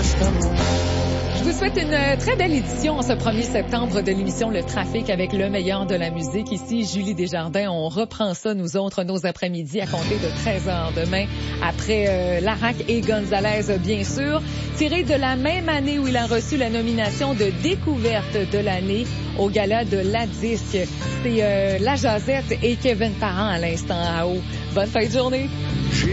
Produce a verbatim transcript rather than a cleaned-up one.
Je vous souhaite une très belle édition en ce premier septembre de l'émission Le Trafic avec le meilleur de la musique. Ici, Julie Desjardins. On reprend ça, nous autres, nos après-midi à compter de treize heures demain, après euh, Larac et Gonzalez, bien sûr. Tiré de la même année où il a reçu la nomination de découverte de l'année au gala de La Disque. C'est euh, La Jazette et Kevin Parent à l'instant à haut. Bonne fin de journée.